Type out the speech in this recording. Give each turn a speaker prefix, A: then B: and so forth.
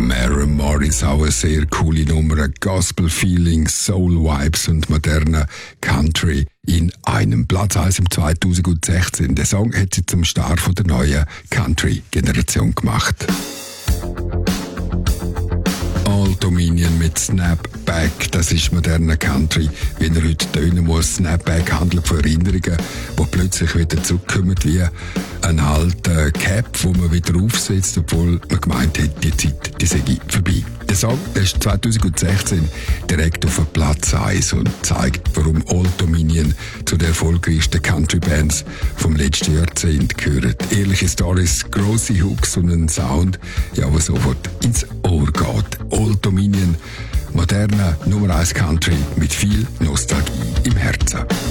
A: Maren Morris, auch eine sehr coole Nummer. Gospel Feelings, Soul Vibes und moderner Country in einem. Platz 1 im 2016. Der Song hat sie zum Star von der neuen Country-Generation gemacht. Old Dominion mit Snapback, das ist moderner Country, wie er heute tönen muss. Snapback handelt von Erinnerungen, die plötzlich wieder zurückkommen wie ein alter Cap, wo man wieder aufsetzt, obwohl man gemeint hat, die Zeit, die sei vorbei. Der Song ist 2016 direkt auf Platz 1 und zeigt, warum Old Dominion zu den erfolgreichsten Country-Bands vom letzten Jahrzehnt gehört. Ehrliche Stories, grosse Hooks und ein Sound, ja, der sofort ins Ohr geht. Old Dominion, moderner Nummer 1 Country mit viel Nostalgie im Herzen.